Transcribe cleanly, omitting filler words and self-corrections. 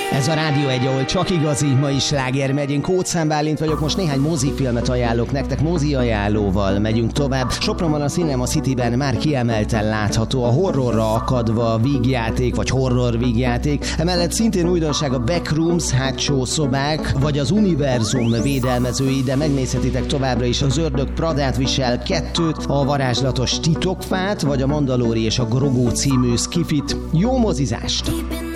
Ez a Rádió egy, ahol csak igazi, ma is sláger megy. Én Kócz Bálint vagyok, most néhány mozifilmet ajánlok nektek, mozi ajánlóval megyünk tovább. Sopronban a Cinema Cityben már kiemelten látható a horrorra akadva vígjáték, vagy horror vígjáték. Emellett szintén újdonság a Backrooms, hátsó szobák, vagy az Univerzum védelmezői, de megnézhetitek továbbra is az Ördög Pradát visel 2-t, a varázslatos Titokfát, vagy a Mandalóri és a Grogu című skifit. Jó mozizást!